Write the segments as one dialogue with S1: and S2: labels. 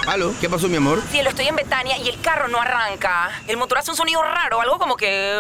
S1: ¿Aló? ¿Qué pasó, mi amor?
S2: Cielo, estoy en Betania y el carro no arranca. El motor hace un sonido raro, algo como que...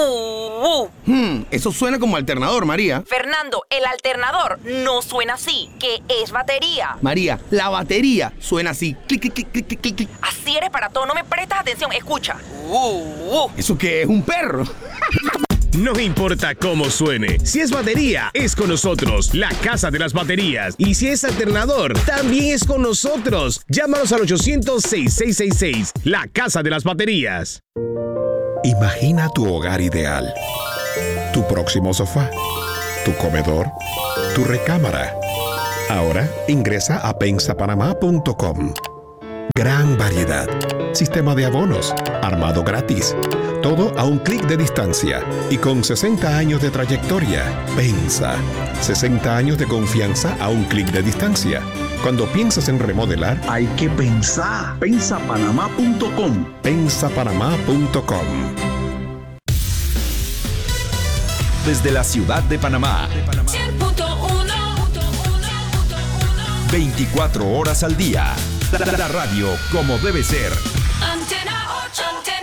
S1: Eso suena como alternador, María.
S2: Fernando, el alternador no suena así, que es batería.
S1: María, la batería suena así. Clic, clic, clic, clic, clic, clic.
S2: Así eres para todo, no me prestas atención, escucha.
S1: ¿Eso qué es? ¿Un perro?
S3: No importa cómo suene, si es batería, es con nosotros, la Casa de las Baterías. Y si es alternador, también es con nosotros. Llámanos al 800-6666, la Casa de las Baterías.
S4: Imagina tu hogar ideal, tu próximo sofá, tu comedor, tu recámara. Ahora ingresa a pensapanamá.com. Gran variedad, sistema de abonos, armado gratis, todo a un clic de distancia y con 60 años de trayectoria. Pensa, 60 años de confianza a un clic de distancia. Cuando piensas en remodelar,
S5: hay que pensar. Pensapanamá.com.
S4: Pensapanamá.com.
S6: Desde la ciudad de Panamá, 24 horas al día. La radio como debe ser.
S7: Antena 8,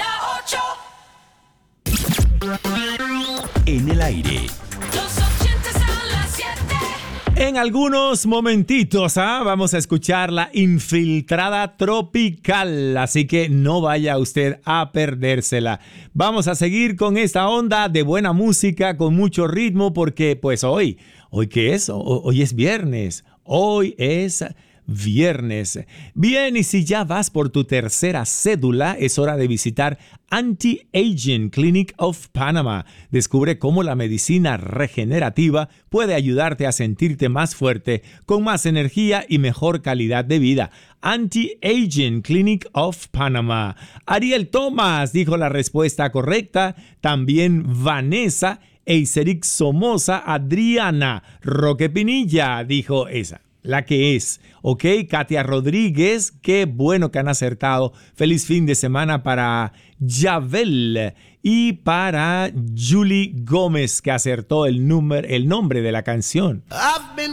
S7: Antena 8.
S6: En el aire.
S7: Los 80 a las 7.
S8: En algunos momentitos, vamos a escuchar la infiltrada tropical, así que no vaya usted a perdérsela. Vamos a seguir con esta onda de buena música, con mucho ritmo, porque pues hoy ¿qué es? Hoy es viernes, hoy es viernes. Bien, y si ya vas por tu tercera cédula, es hora de visitar Anti-Aging Clinic of Panama. Descubre cómo la medicina regenerativa puede ayudarte a sentirte más fuerte, con más energía y mejor calidad de vida. Anti-Aging Clinic of Panama. Ariel Thomas dijo la respuesta correcta. También Vanessa, Eiseric Somoza, Adriana Roque Pinilla dijo esa. La que es, ¿ok? Katia Rodríguez, qué bueno que han acertado. Feliz fin de semana para Yavel y para Julie Gómez, que acertó el nombre de la canción.
S9: I've been